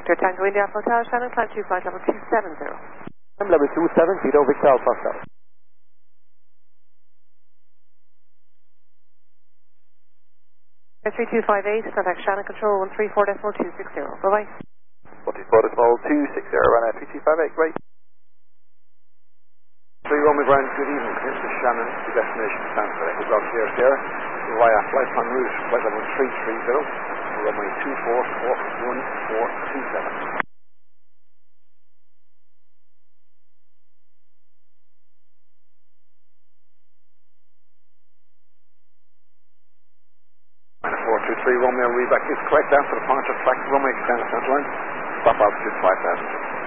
Victor Tango India Hotel, Shannon, climb 2 flight level 270. Level 270, Victor Alpha South. Air 3258, contact Shannon Control 134.260. Bye-bye. 134.260, runway 3258, great. 31 ground, good evening. This is Shannon, the destination transfer. Echo Sierra Sierra, via flight plan route, flight level 330, runway 244127. Minus 4231, we'll read back is correct after departure, track runway extend center line, stop altitude 5000.